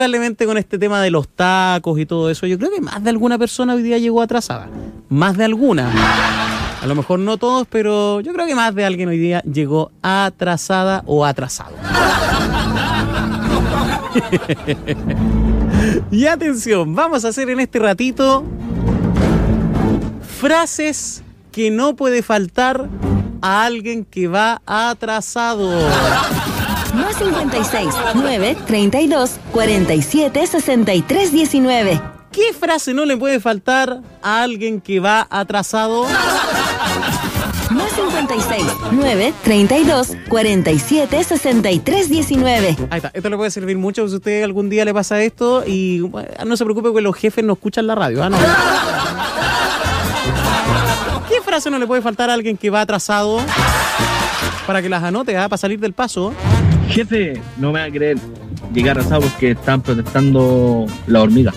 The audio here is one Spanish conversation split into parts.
Lamentablemente con este tema de los tacos y todo eso, yo creo que más de alguna persona hoy día llegó atrasada. Más de alguna. A lo mejor no todos, pero yo creo que más de alguien hoy día llegó atrasada o atrasado. Y atención, vamos a hacer en este ratito frases que no puede faltar a alguien que va atrasado. Más 56 9 32 47 63 19. ¿Qué frase no le puede faltar a alguien que va atrasado? Más 56 9 32 47 63 19. Ahí está, esto le puede servir mucho si a usted algún día le pasa esto y bueno, no se preocupe porque los jefes no escuchan la radio, ¿ah? No. ¿Qué frase no le puede faltar a alguien que va atrasado? Para que las anote, para salir del paso. Jefe, no me va a creer, llegué atrasado porque están protestando la hormiga.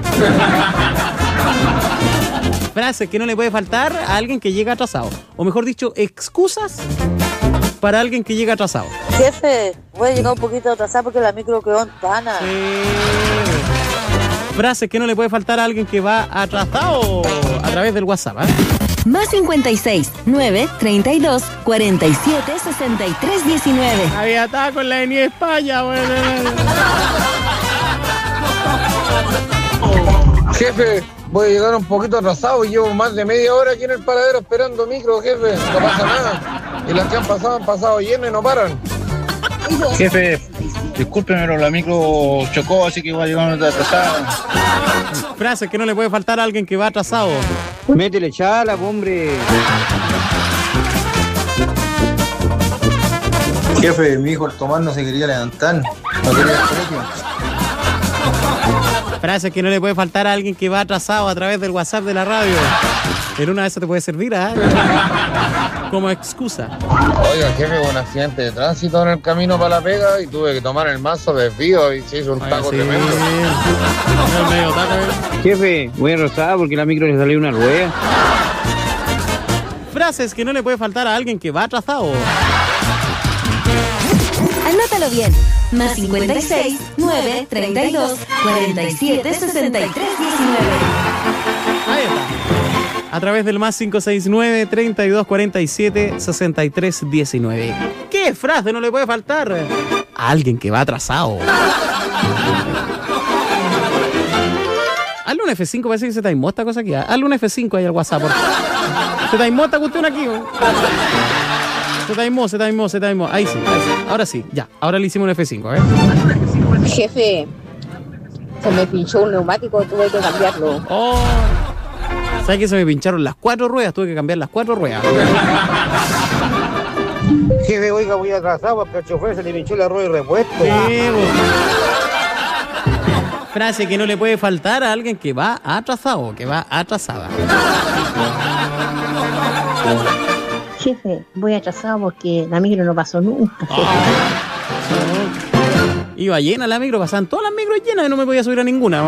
Frase que no le puede faltar a alguien que llega atrasado. O mejor dicho, excusas para alguien que llega atrasado. Jefe, voy a llegar un poquito atrasado porque la micro quedó en Tana. Frase que no le puede faltar a alguien que va atrasado a través del WhatsApp, ¿eh? Más 56 9 32 47 63 19. Había estado con la Eni España, bueno. Jefe, voy a llegar un poquito atrasado y llevo más de media hora aquí en el paradero esperando micro, jefe. No pasa nada. Y las que han pasado llenas y no paran. Jefe, discúlpeme, pero la micro chocó, así que voy a llegar atrasado. Frase que no le puede faltar a alguien que va atrasado. Métele chala, hombre. Jefe, mi hijo el Tomás no se quería levantar. No quería ir al colegio. Frase que no le puede faltar a alguien que va atrasado a través del WhatsApp de la radio. En una de esas te puede servir, ¿eh? Como excusa. Oiga, jefe, hubo un accidente de tránsito en el camino para la pega y tuve que tomar el mazo desvío y se hizo un taco tremendo. El medio taco, ¿eh? Jefe, voy a rozar porque la micro le salió una rueda. Frases que no le puede faltar a alguien que va atrasado. Anótalo bien. Más 56 9 32 47 63 19. Ahí está. A través del más 569 32 47 63 19. ¿Qué frase no le puede faltar a alguien que va atrasado? Hazle un F5, parece que se taimó esta cosa aquí. Hazle un F5 ahí al WhatsApp. Se taimó esta cuestión aquí. Se taimó. Ahí sí. Ahora sí, ya. Ahora le hicimos un F5, ¿eh? Jefe, se me pinchó un neumático, tuve que cambiarlo. Oh. ¿Sabes que se me pincharon las 4 ruedas? Tuve que cambiar las 4 ruedas. Jefe, oiga, voy atrasado porque al chofer se le pinchó la rueda y repuesto. Frase que no le puede faltar a alguien que va atrasado, que va atrasada. Jefe, voy atrasado porque la micro no pasó nunca. Iba llena la micro, pasaban todas las micros llenas y no me podía subir a ninguna.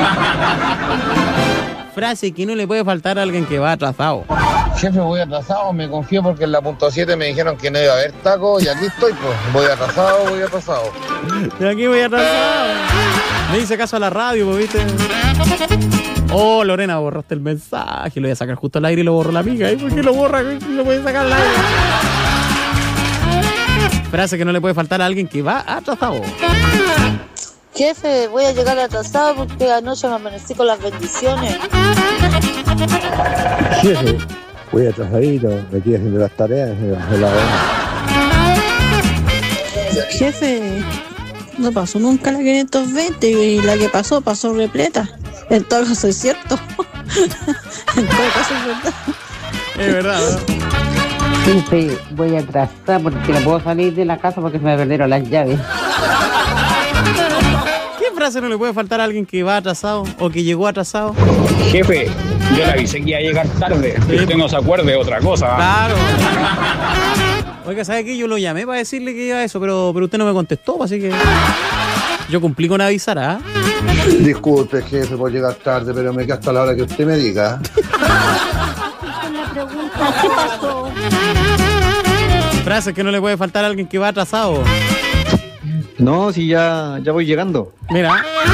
Frase que no le puede faltar a alguien que va atrasado. Jefe, voy atrasado, me confío porque en la punto 7 me dijeron que no iba a haber taco y aquí estoy, pues. Voy atrasado. Y aquí voy atrasado. Me hice caso a la radio, pues, ¿viste? Oh, Lorena, borraste el mensaje. Lo voy a sacar justo al aire y lo borro la amiga. ¿Y por qué lo borra? Lo voy a sacar al aire. Frase que no le puede faltar a alguien que va atrasado. Jefe, voy a llegar atrasado porque anoche me amanecí con las bendiciones. Jefe, voy atrasadito, me estoy haciendo las tareas de la hora. Jefe, no pasó nunca la 520 y la que pasó repleta. En todo caso es cierto. En todo caso es verdad. Es verdad, ¿no? Jefe, voy a atrasar porque no puedo salir de la casa porque se me perdieron las llaves. ¿Qué frase no le puede faltar a alguien que va atrasado o que llegó atrasado? Jefe, yo le avisé que iba a llegar tarde. Sí. Que usted no se acuerde de otra cosa. Claro. Oiga, ¿sabe qué? Yo lo llamé para decirle que iba a eso, pero usted no me contestó, así que yo cumplí con avisar, ¿ah? Disculpe, jefe, por llegar tarde, pero me quedo hasta la hora que usted me diga. ¿Qué pasó? Frase que no le puede faltar a alguien que va atrasado. No, si ya voy llegando. Mira.